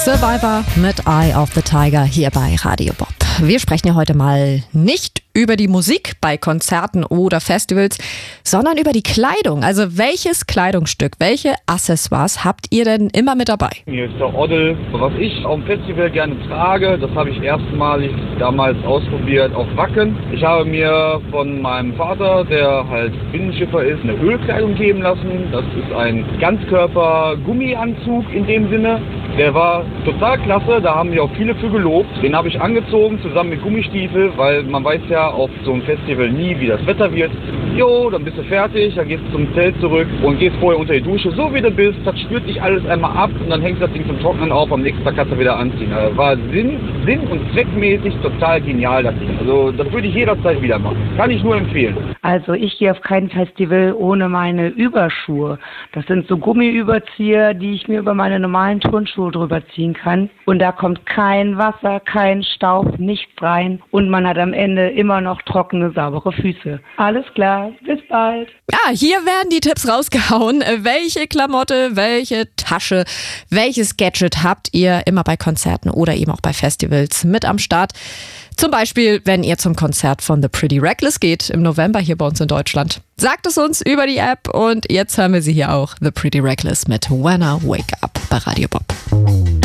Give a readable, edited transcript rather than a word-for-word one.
Survivor mit Eye of the Tiger hier bei Radio Bob. Wir sprechen ja heute mal nicht über die Musik bei Konzerten oder Festivals, sondern über die Kleidung. Also welches Kleidungsstück, welche Accessoires habt ihr denn immer mit dabei? Hier ist der Oddel. Was ich auf dem Festival gerne trage, das habe ich erstmalig damals ausprobiert auf Wacken. Ich habe mir von meinem Vater, der halt Binnenschiffer ist, eine Ölkleidung geben lassen. Das ist ein Ganzkörper-Gummianzug in dem Sinne. Der war total klasse, da haben wir auch viele für gelobt. Den habe ich angezogen, zusammen mit Gummistiefel, weil man weiß ja auf so einem Festival nie, wie das Wetter wird. Jo, dann bist du fertig, dann gehst du zum Zelt zurück und gehst vorher unter die Dusche, so wie du bist. Das spürt dich alles einmal ab und dann hängst das Ding zum Trocknen auf, am nächsten Tag kannst du wieder anziehen. Also war Sinn und zweckmäßig total genial, das Ding. Also das würde ich jederzeit wieder machen. Kann ich nur empfehlen. Also ich gehe auf kein Festival ohne meine Überschuhe. Das sind so Gummiüberzieher, die ich mir über meine normalen Turnschuhe drüber ziehen kann. Und da kommt kein Wasser, kein Staub, nichts rein. Und man hat am Ende immer noch trockene, saubere Füße. Alles klar, bis bald. Ja, hier werden die Tipps rausgehauen. Welche Klamotte, welche Tasche, welches Gadget habt ihr immer bei Konzerten oder eben auch bei Festivals mit am Start? Zum Beispiel, wenn ihr zum Konzert von The Pretty Reckless geht im November hier bei uns in Deutschland. Sagt es uns über die App und jetzt hören wir sie hier auch. The Pretty Reckless mit When I Wake Up bei Radio Bob.